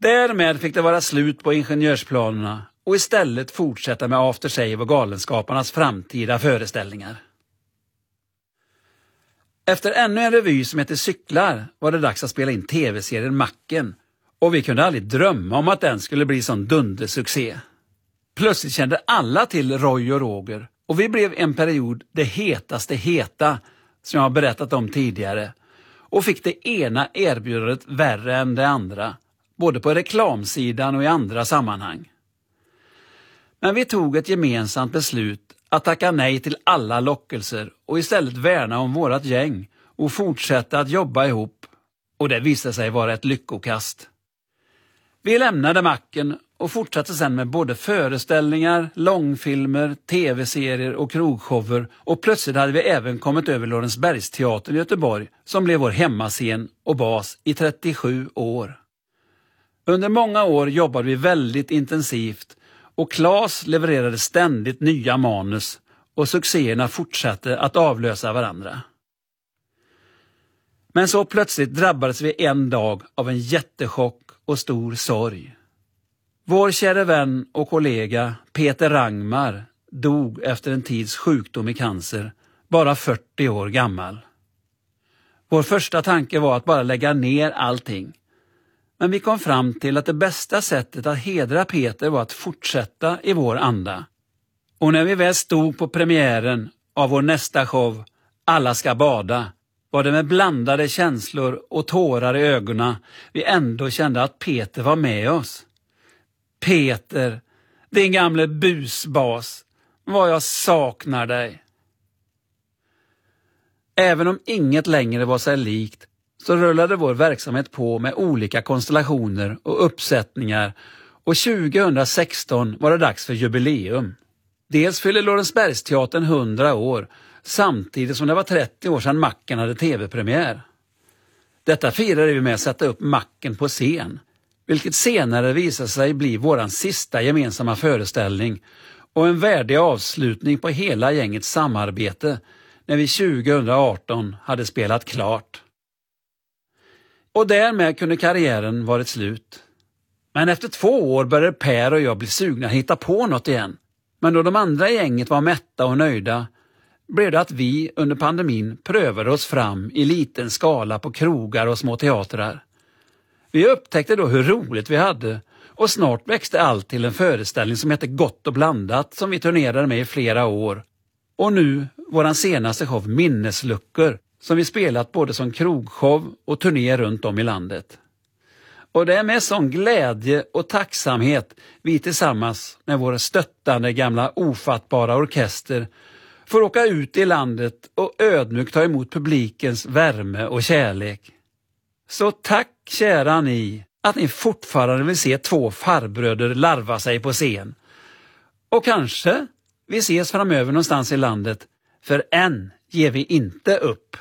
Därmed fick det vara slut på ingenjörsplanerna och istället fortsätta med After Shave och Galenskaparnas framtida föreställningar. Efter ännu en revy som heter Cyklar var det dags att spela in tv-serien Macken, och vi kunde aldrig drömma om att den skulle bli sån dundersuccé. Plötsligt kände alla till Roy och Roger, och vi blev en period det hetaste heta som jag har berättat om tidigare, och fick det ena erbjudandet värre än det andra, både på reklamsidan och i andra sammanhang. Men vi tog ett gemensamt beslut att tacka nej till alla lockelser och istället värna om vårat gäng och fortsätta att jobba ihop, och det visade sig vara ett lyckokast. Vi lämnade Macken och fortsatte sedan med både föreställningar, långfilmer, tv-serier och krogshower, och plötsligt hade vi även kommit över Lorensbergsteatern i Göteborg som blev vår hemmascen och bas i 37 år. Under många år jobbade vi väldigt intensivt och Claes levererade ständigt nya manus och succéerna fortsatte att avlösa varandra. Men så plötsligt drabbades vi en dag av en jättechock och stor sorg. Vår kära vän och kollega Peter Rangmar dog efter en tids sjukdom i cancer, bara 40 år gammal. Vår första tanke var att bara lägga ner allting. Men vi kom fram till att det bästa sättet att hedra Peter var att fortsätta i vår anda. Och när vi väl stod på premiären av vår nästa show, Alla ska bada, var det med blandade känslor och tårar i ögonen vi ändå kände att Peter var med oss. Peter, din gamle busbas, vad jag saknar dig. Även om inget längre var sig likt, så rullade vår verksamhet på med olika konstellationer och uppsättningar, och 2016 var det dags för jubileum. Dels fyller Lorensbergsteatern 100 år, samtidigt som det var 30 år sedan Macken hade tv-premiär. Detta firade vi med att sätta upp Macken på scen, vilket senare visade sig bli våran sista gemensamma föreställning och en värdig avslutning på hela gängets samarbete när vi 2018 hade spelat klart. Och därmed kunde karriären varit slut. Men efter 2 år började Per och jag bli sugna att hitta på något igen. Men då de andra i gänget var mätta och nöjda blev det att vi under pandemin prövade oss fram i liten skala på krogar och små teatrar. Vi upptäckte då hur roligt vi hade, och snart växte allt till en föreställning som hette Gott och blandat, som vi turnerade med i flera år. Och nu våran senaste show Minnesluckor, som vi spelat både som krogshow och turné runt om i landet. Och det är med sån glädje och tacksamhet vi tillsammans med våra stöttande gamla ofattbara orkester får åka ut i landet och ödmjukt ta emot publikens värme och kärlek. Så tack kära ni att ni fortfarande vill se 2 farbröder larva sig på scen. Och kanske vi ses framöver någonstans i landet, för än ger vi inte upp.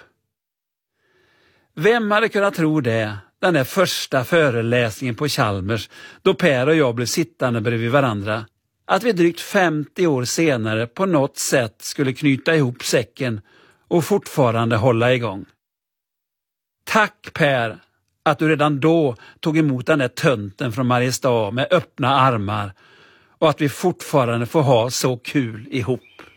Vem hade kunnat tro det, den där första föreläsningen på Chalmers, då Per och jag blev sittande bredvid varandra, att vi drygt 50 år senare på något sätt skulle knyta ihop säcken och fortfarande hålla igång. Tack Per, att du redan då tog emot den där tönten från Mariestad med öppna armar, och att vi fortfarande får ha så kul ihop.